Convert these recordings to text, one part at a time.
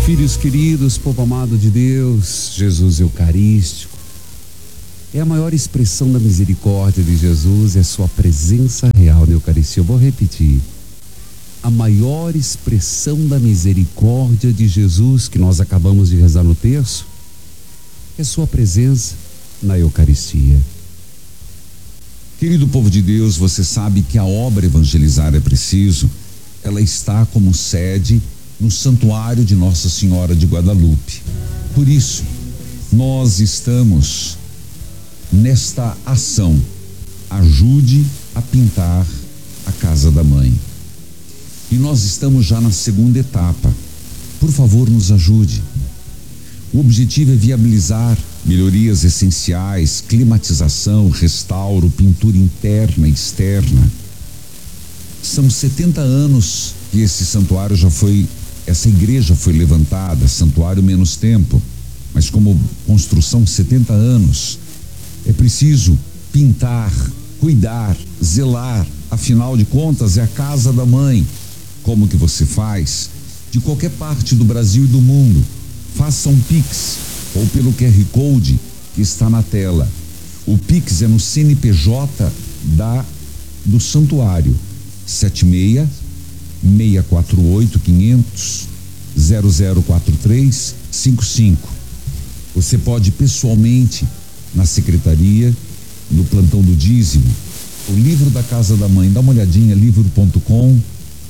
Filhos queridos, povo amado de Deus, Jesus Eucarístico é a maior expressão da misericórdia de Jesus, é sua presença real na Eucaristia. Eu vou repetir: a maior expressão da misericórdia de Jesus, que nós acabamos de rezar no terço, é sua presença na Eucaristia. Querido povo de Deus, você sabe que a obra Evangelizar é Preciso, ela está como sede no Santuário de Nossa Senhora de Guadalupe. Por isso, nós estamos nesta ação. Ajude a pintar a casa da mãe. E nós estamos já na segunda etapa. Por favor, nos ajude. O objetivo é viabilizar melhorias essenciais, climatização, restauro, pintura interna e externa. São 70 anos que essa igreja foi levantada, santuário menos tempo, mas como construção 70 anos. É preciso pintar, cuidar, zelar, afinal de contas é a casa da mãe. Como que você faz? De qualquer parte do Brasil e do mundo, faça um Pix ou pelo QR Code que está na tela. O Pix é no CNPJ do santuário, 76-648-500-004355. Você pode pessoalmente na secretaria, no plantão do dízimo, o livro da Casa da Mãe, dá uma olhadinha, livro.com.br.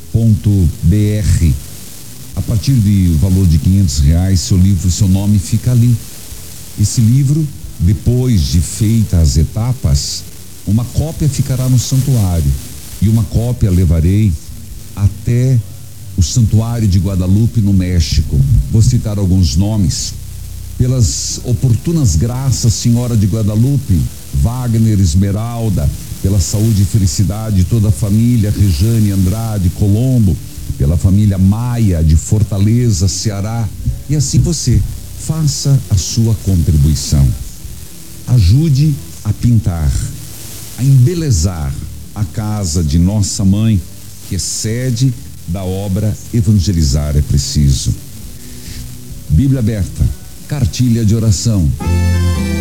A partir do valor de R$500, seu livro, seu nome fica ali. Esse livro, depois de feitas as etapas, uma cópia ficará no santuário e uma cópia levarei até o Santuário de Guadalupe, no México. Vou citar alguns nomes. Pelas oportunas graças, Senhora de Guadalupe, Wagner, Esmeralda, pela saúde e felicidade de toda a família Rejane Andrade Colombo, pela família Maia de Fortaleza, Ceará, e assim você faça a sua contribuição. Ajude a pintar, a embelezar a casa de nossa mãe, que é sede da obra Evangelizar é Preciso. Bíblia aberta, cartilha de oração.